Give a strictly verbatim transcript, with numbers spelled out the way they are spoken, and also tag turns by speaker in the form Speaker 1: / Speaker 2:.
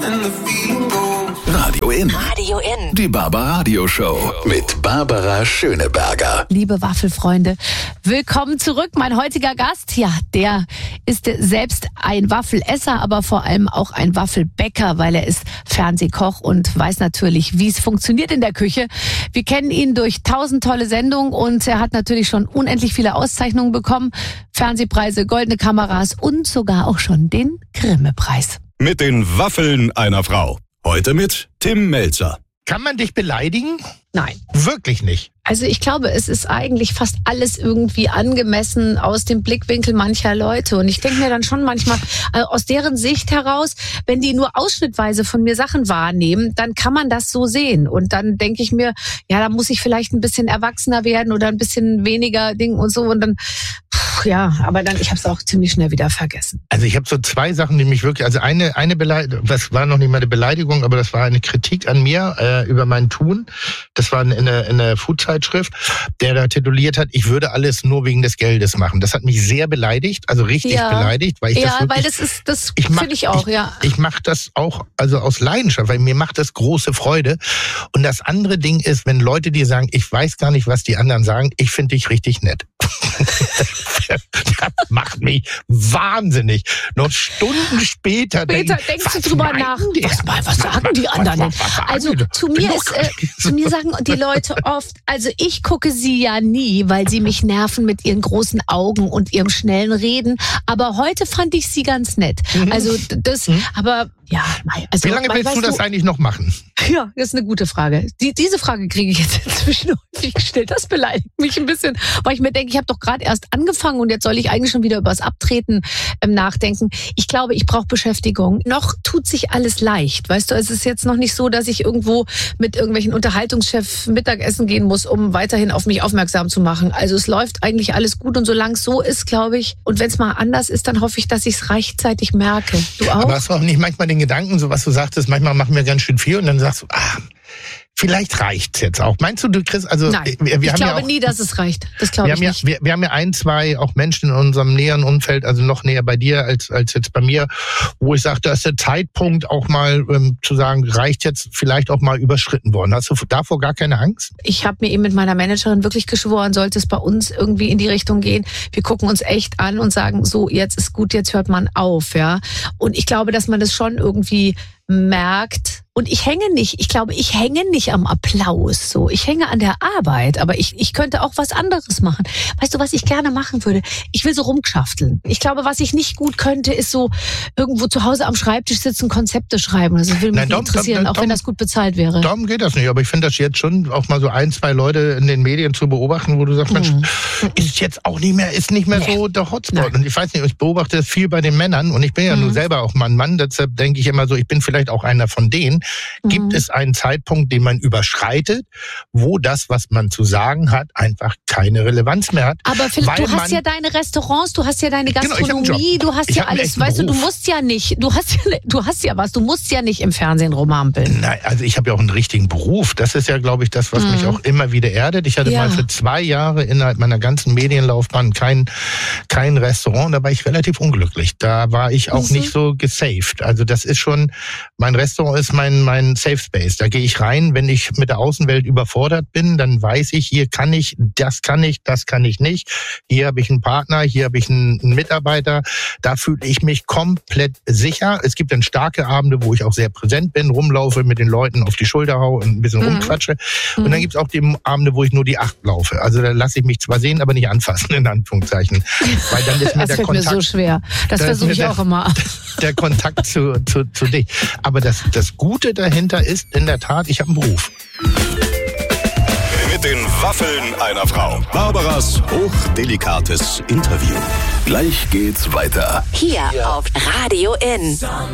Speaker 1: Radio In.
Speaker 2: Radio In.
Speaker 1: Die Barbaradio Show mit Barbara Schöneberger.
Speaker 3: Liebe Waffelfreunde, willkommen zurück. Mein heutiger Gast, ja, der ist selbst ein Waffelesser, aber vor allem auch ein Waffelbäcker, weil er ist Fernsehkoch und weiß natürlich, wie es funktioniert in der Küche. Wir kennen ihn durch tausend tolle Sendungen und er hat natürlich schon unendlich viele Auszeichnungen bekommen. Fernsehpreise, goldene Kameras und sogar auch schon den Grimme-Preis.
Speaker 4: Mit den Waffeln einer Frau. Heute mit Tim Melzer.
Speaker 5: Kann man dich beleidigen?
Speaker 3: Nein.
Speaker 5: Wirklich nicht.
Speaker 3: Also ich glaube, es ist eigentlich fast alles irgendwie angemessen aus dem Blickwinkel mancher Leute. Und ich denke mir dann schon manchmal, äh, aus deren Sicht heraus, wenn die nur ausschnittweise von mir Sachen wahrnehmen, dann kann man das so sehen. Und dann denke ich mir, ja, da muss ich vielleicht ein bisschen erwachsener werden oder ein bisschen weniger Ding und so. Und dann, pff, ja, aber dann, ich habe es auch ziemlich schnell wieder vergessen.
Speaker 5: Also ich habe so zwei Sachen, die mich wirklich, also eine, eine Beleidigung, das war noch nicht mal eine Beleidigung, aber das war eine Kritik an mir äh, über mein Tun. Das war in einer, in einer Food-Zeitschrift, der da tituliert hat, ich würde alles nur wegen des Geldes machen. Das hat mich sehr beleidigt, also richtig
Speaker 3: ja.
Speaker 5: beleidigt, weil ich
Speaker 3: ja,
Speaker 5: das wirklich,
Speaker 3: weil das ist, das
Speaker 5: ich
Speaker 3: finde ich auch,
Speaker 5: ich,
Speaker 3: ja.
Speaker 5: Ich mache das auch, also aus Leidenschaft, weil mir macht das große Freude. Und das andere Ding ist, wenn Leute dir sagen, ich weiß gar nicht, was die anderen sagen, ich finde dich richtig nett. Das macht mich wahnsinnig. Noch Stunden später,
Speaker 3: Später
Speaker 5: denk,
Speaker 3: denkst du drüber nach. Was, was sagen die anderen denn? Also zu mir ist, äh, zu mir sagen die Leute oft, also ich gucke sie ja nie, weil sie mich nerven mit ihren großen Augen und ihrem schnellen Reden. Aber heute fand ich sie ganz nett. Also das, mhm. aber ja. Also,
Speaker 5: wie lange willst du das
Speaker 3: du,
Speaker 5: eigentlich noch machen?
Speaker 3: Ja, das ist eine gute Frage. Die, diese Frage kriege ich jetzt inzwischen häufig gestellt. Das beleidigt mich ein bisschen, weil ich mir denke, ich habe doch gerade erst angefangen und jetzt soll ich eigentlich schon wieder über das Abtreten ähm, nachdenken. Ich glaube, ich brauche Beschäftigung. Noch tut sich alles leicht. Weißt du, es ist jetzt noch nicht so, dass ich irgendwo mit irgendwelchen Unterhaltungschefs Mittagessen gehen muss, um weiterhin auf mich aufmerksam zu machen. Also es läuft eigentlich alles gut und solange es so ist, glaube ich, und wenn es mal anders ist, dann hoffe ich, dass ich es rechtzeitig merke. Du auch?
Speaker 5: Aber hast du auch nicht manchmal den Gedanken, so was du sagtest, manchmal machen wir ganz schön viel und dann sagst du, ah, vielleicht reicht's jetzt auch. Meinst du, du kriegst, also
Speaker 3: Nein,
Speaker 5: wir, wir
Speaker 3: ich
Speaker 5: haben
Speaker 3: glaube
Speaker 5: ja auch,
Speaker 3: nie, dass es reicht. Das glaube
Speaker 5: wir
Speaker 3: ich
Speaker 5: haben
Speaker 3: nicht.
Speaker 5: Ja, wir, wir haben ja ein, zwei auch Menschen in unserem näheren Umfeld, also noch näher bei dir als als jetzt bei mir, wo ich sage, da ist der Zeitpunkt auch mal ähm, zu sagen, reicht jetzt vielleicht auch mal überschritten worden. Hast du davor gar keine Angst?
Speaker 3: Ich habe mir eben mit meiner Managerin wirklich geschworen, sollte es bei uns irgendwie in die Richtung gehen, wir gucken uns echt an und sagen, so, jetzt ist gut, jetzt hört man auf, ja. Und ich glaube, dass man das schon irgendwie merkt. Und ich hänge nicht, ich glaube, ich hänge nicht am Applaus, so. Ich hänge an der Arbeit, aber ich, ich könnte auch was anderes machen. Weißt du, was ich gerne machen würde? Ich will so rumgeschafteln. Ich glaube, was ich nicht gut könnte, ist so irgendwo zu Hause am Schreibtisch sitzen, Konzepte schreiben. Das würde mich
Speaker 5: Nein,
Speaker 3: nicht
Speaker 5: darum,
Speaker 3: interessieren,
Speaker 5: darum,
Speaker 3: auch wenn das gut bezahlt wäre.
Speaker 5: Darum geht das nicht, aber ich finde das jetzt schon auch mal so ein, zwei Leute in den Medien zu beobachten, wo du sagst, Mensch,
Speaker 3: Mhm.
Speaker 5: ist jetzt auch nicht mehr, ist nicht mehr
Speaker 3: Nee.
Speaker 5: so der Hotspot.
Speaker 3: Nein.
Speaker 5: Und ich weiß nicht, ich beobachte das viel bei den Männern und ich bin ja
Speaker 3: Mhm.
Speaker 5: nur selber auch mal ein Mann, deshalb denke ich immer so, ich bin vielleicht auch einer von denen.
Speaker 3: Mhm.
Speaker 5: Gibt es einen Zeitpunkt, den man überschreitet, wo das, was man zu sagen hat, einfach keine Relevanz mehr hat?
Speaker 3: Aber Philipp,
Speaker 5: weil
Speaker 3: du hast
Speaker 5: man-
Speaker 3: ja deine Restaurants, du hast ja deine
Speaker 5: Genau, ich hab einen
Speaker 3: Gastronomie,
Speaker 5: Job.
Speaker 3: du hast
Speaker 5: Ich
Speaker 3: ja
Speaker 5: hab einen
Speaker 3: alles,
Speaker 5: echten
Speaker 3: weißt du, du
Speaker 5: Beruf.
Speaker 3: musst ja nicht, du hast ja, du hast ja was, du musst ja nicht im Fernsehen rumhampeln.
Speaker 5: Nein, also ich habe ja auch einen richtigen Beruf. Das ist ja, glaube ich, das, was
Speaker 3: Mhm.
Speaker 5: mich auch immer wieder erdet. Ich hatte
Speaker 3: Ja.
Speaker 5: mal für zwei Jahre innerhalb meiner ganzen Medienlaufbahn kein, kein Restaurant. Da war ich relativ unglücklich. Da war ich auch
Speaker 3: Mhm.
Speaker 5: nicht so gesaved. Also das ist schon, mein Restaurant ist mein, mein Safe Space. Da gehe ich rein, wenn ich mit der Außenwelt überfordert bin, dann weiß ich, hier kann ich, das kann ich, das kann ich nicht. Hier habe ich einen Partner, hier habe ich einen, einen Mitarbeiter. Da fühle ich mich komplett sicher. Es gibt dann starke Abende, wo ich auch sehr präsent bin, rumlaufe, mit den Leuten auf die Schulter hau und ein bisschen
Speaker 3: Mhm.
Speaker 5: rumquatsche. Und
Speaker 3: Mhm.
Speaker 5: dann gibt es auch die Abende, wo ich nur die Acht laufe. Also da lasse ich mich zwar sehen, aber nicht anfassen, in Anführungszeichen. Weil dann ist mir
Speaker 3: Das
Speaker 5: der
Speaker 3: fällt mir
Speaker 5: Kontakt,
Speaker 3: so schwer. Das
Speaker 5: Da ist
Speaker 3: versuche
Speaker 5: mir
Speaker 3: ich
Speaker 5: der-
Speaker 3: auch immer.
Speaker 5: der Kontakt zu, zu, zu dich. Aber das, das Gute dahinter ist in der Tat, ich habe einen Beruf.
Speaker 4: Mit den Waffeln einer Frau. Barbaras hochdelikates Interview.
Speaker 1: Gleich geht's weiter.
Speaker 2: Hier auf Radio In.